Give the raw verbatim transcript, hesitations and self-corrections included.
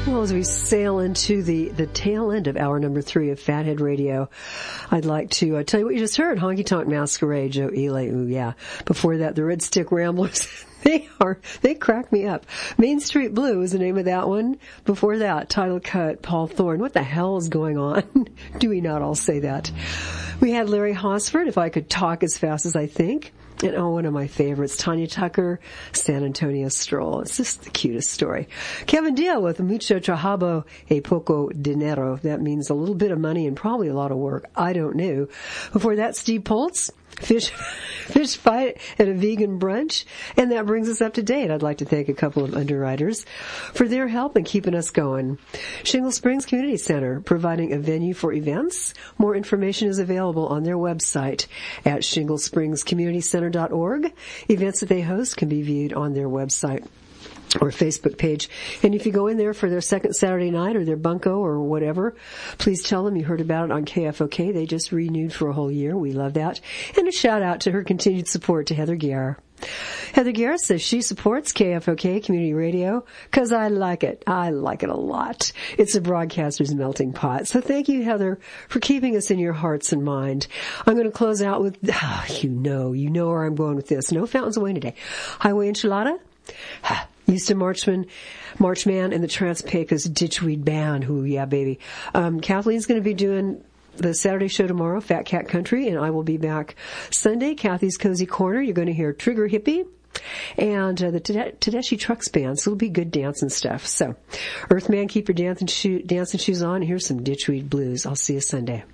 Well, as we sail into the, the tail end of hour number three of Fathead Radio, I'd like to uh, tell you what you just heard. Honky Tonk Masquerade, Joe Ely, ooh yeah. Before that, the Red Stick Ramblers. They are, they crack me up. Main Street Blue is the name of that one. Before that, title cut, Paul Thorne. What the hell is going on? Do we not all say that? We had Larry Hosford, If I Could Talk as Fast as I Think. And oh, one of my favorites, Tanya Tucker, San Antonio Stroll. It's just the cutest story. Kevin Deal with Mucho Trabajó y Poco Dinero. That means a little bit of money and probably a lot of work. I don't know. Before that, Steve Poltz, Fish, fish fight at a vegan brunch. And that brings us up to date. I'd like to thank a couple of underwriters for their help in keeping us going. Shingle Springs Community Center, providing a venue for events. More information is available on their website at shingle springs community center dot org. Events that they host can be viewed on their website or Facebook page. And if you go in there for their second Saturday night or their bunco or whatever, please tell them you heard about it on K F O K. They just renewed for a whole year. We love that. And a shout out to her continued support to Heather Guerre. Heather Guerre says she supports K F O K Community Radio because I like it. I like it a lot. It's a broadcaster's melting pot. So thank you, Heather, for keeping us in your hearts and mind. I'm going to close out with, oh, you know, you know where I'm going with this. No Fountains of Wayne today. Highway Enchilada. Houston Marchman, Marchman and the Trans-Pecos Ditchweed Band. Ooh, yeah, baby. Um, Kathleen's going to be doing the Saturday show tomorrow, Fat Cat Country, and I will be back Sunday, Kathy's Cozy Corner. You're going to hear Trigger Hippie and uh, the Tedeschi Trucks Band, so it'll be good dancing stuff. So, Earthman, keep your dancing, shoe, dancing shoes on. Here's some Ditchweed Blues. I'll see you Sunday.